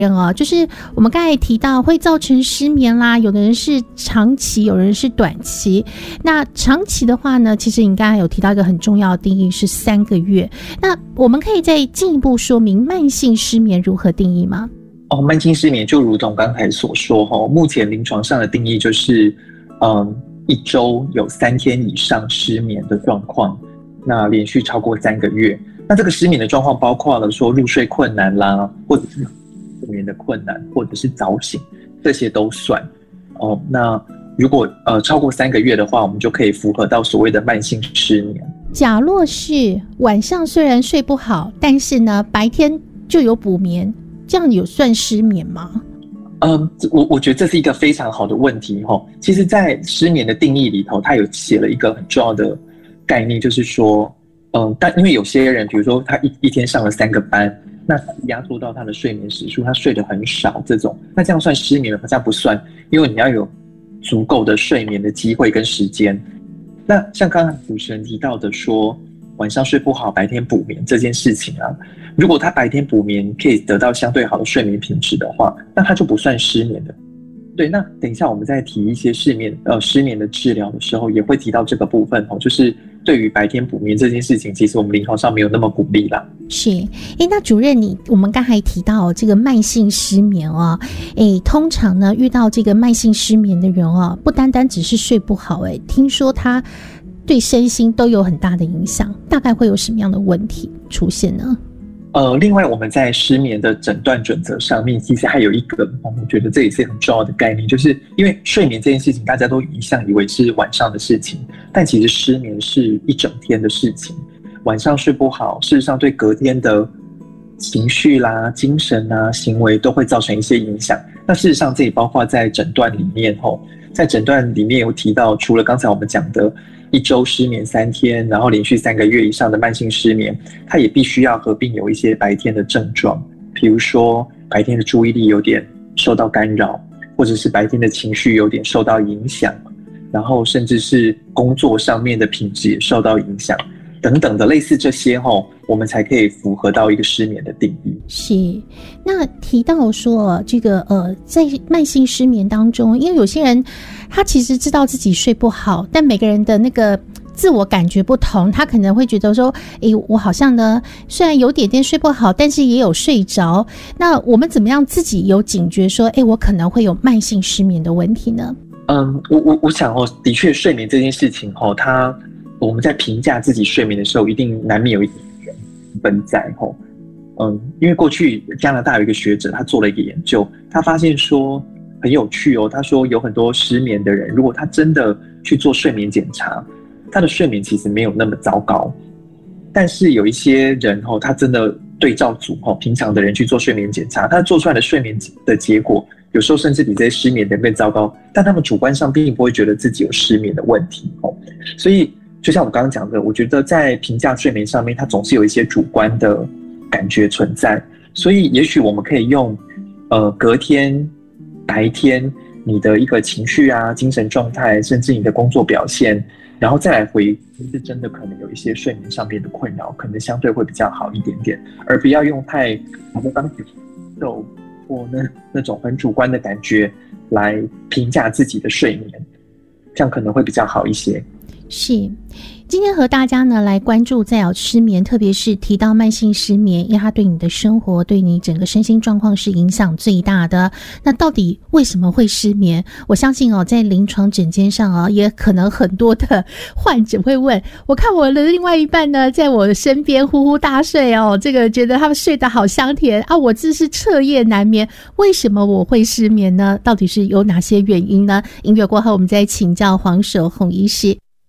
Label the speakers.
Speaker 1: 就是我们刚才提到会造成失眠啦，有的人是长期，有人是短期。那长期的话呢，其实你刚才有提到一个很重要的定义是3个月。那我们可以再进一步说明慢性失眠如何定义吗？
Speaker 2: 慢性失眠就如同刚才所说，目前临床上的定义就是一周有3天以上失眠的状况，那连续超过3个月。那这个失眠的状况包括了说入睡困难啦，或者是睡眠的困难，或者是早醒，这些都算。那如果超过3个月的话，我们就可以符合到所谓的慢性失眠。
Speaker 1: 假若是晚上虽然睡不好，但是呢白天就有补眠，这样有算失眠吗？
Speaker 2: 我觉得这是一个非常好的问题。其实在失眠的定义里头，他有写了一个很重要的概念，就是说但因为有些人比如说他一天上了3个班，那压缩到他的睡眠时数，他睡得很少，这种那这样算失眠吗？好像不算，因为你要有足够的睡眠的机会跟时间。那像刚才主持人提到的说晚上睡不好白天补眠这件事情啊，如果他白天补眠可以得到相对好的睡眠品质的话，那他就不算失眠的。对，那等一下我们在提一些失眠的治疗的时候也会提到这个部分，就是对于白天补眠这件事情，其实我们临床上没有那么鼓励啦。
Speaker 1: 是，那主任我们刚才提到这个慢性失眠通常呢遇到这个慢性失眠的人不单单只是睡不好，听说他对身心都有很大的影响，大概会有什么样的问题出现呢？
Speaker 2: 另外我们在失眠的诊断准则上面，其实还有一个我觉得这也是很重要的概念，就是因为睡眠这件事情大家都一向以为是晚上的事情，但其实失眠是一整天的事情。晚上睡不好，事实上对隔天的情绪啦、精神啊、行为都会造成一些影响。那事实上这也包括在诊断里面，在诊断里面有提到，除了刚才我们讲的一周失眠3天，然后连续3个月以上的慢性失眠，它也必须要合并有一些白天的症状，比如说白天的注意力有点受到干扰，或者是白天的情绪有点受到影响，然后甚至是工作上面的品质也受到影响等等的类似这些，我们才可以符合到一个失眠的定义。
Speaker 1: 是，那提到说这个在慢性失眠当中，因为有些人他其实知道自己睡不好，但每个人的那个自我感觉不同，他可能会觉得说我好像呢虽然有点点睡不好，但是也有睡着。那我们怎么样自己有警觉说我可能会有慢性失眠的问题呢？
Speaker 2: 我想的确睡眠这件事情我们在评价自己睡眠的时候，一定难免有一点分在因为过去加拿大有一个学者，他做了一个研究，他发现说很有趣他说有很多失眠的人，如果他真的去做睡眠检查，他的睡眠其实没有那么糟糕。但是有一些人他真的对照组平常的人去做睡眠检查，他做出来的睡眠的结果，有时候甚至比这些失眠的人更糟糕，但他们主观上并不会觉得自己有失眠的问题所以就像我刚刚讲的，我觉得在评价睡眠上面，它总是有一些主观的感觉存在，所以也许我们可以用隔天白天你的一个情绪啊、精神状态，甚至你的工作表现，然后再来回是真的可能有一些睡眠上面的困扰，可能相对会比较好一点点，而不要用太当时受或那种很主观的感觉来评价自己的睡眠，这样可能会比较好一些。
Speaker 1: 是，今天和大家呢来关注在失眠，特别是提到慢性失眠，因为它对你的生活、对你整个身心状况是影响最大的。那到底为什么会失眠？我相信在临床诊间上也可能很多的患者会问，我看我的另外一半呢在我的身边呼呼大睡这个觉得他们睡得好香甜啊，我这是彻夜难眠，为什么我会失眠呢？到底是有哪些原因呢？音乐过后我们再请教黄守宏医师。